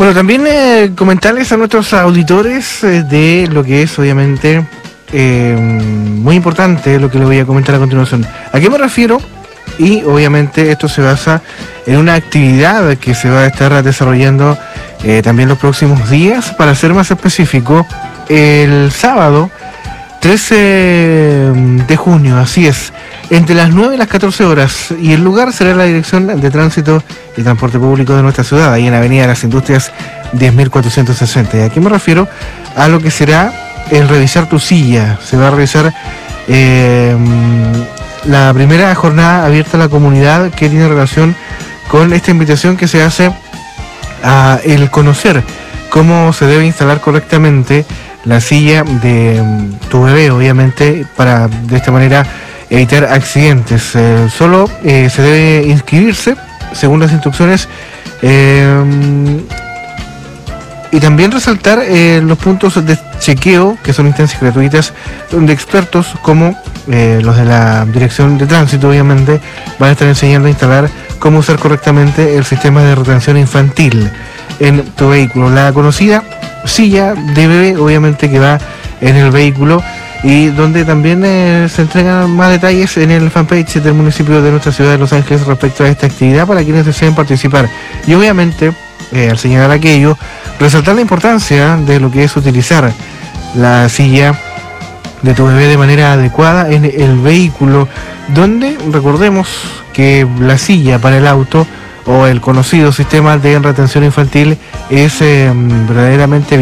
Bueno, también comentarles a nuestros auditores de lo que es obviamente muy importante lo que les voy a comentar a continuación. ¿A qué me refiero? Y obviamente esto se basa en una actividad que se va a estar desarrollando también los próximos días. Para ser más específico, el sábado 13 de junio, así es, entre las 9 y las 14 horas, y el lugar será la Dirección de Tránsito y Transporte Público de nuestra ciudad, ahí en Avenida de las Industrias 10.460. ¿Y a qué me refiero? A lo que será el revisar tu silla. Se va a revisar la primera jornada abierta a la comunidad que tiene relación con esta invitación que se hace a el conocer cómo se debe instalar correctamente la silla de tu bebé, obviamente, para de esta manera evitar accidentes. Solo se debe inscribirse según las instrucciones y también resaltar los puntos de chequeo, que son instancias gratuitas donde expertos como los de la Dirección de Tránsito obviamente van a estar enseñando a instalar cómo usar correctamente el sistema de retención infantil en tu vehículo, la conocida silla de bebé, obviamente, que va en el vehículo, y donde también se entregan más detalles en el fanpage del municipio de nuestra ciudad de Los Ángeles respecto a esta actividad para quienes deseen participar. Y obviamente, al señalar aquello, resaltar la importancia de lo que es utilizar la silla de tu bebé de manera adecuada en el vehículo, donde recordemos que la silla para el auto o el conocido sistema de retención infantil es verdaderamente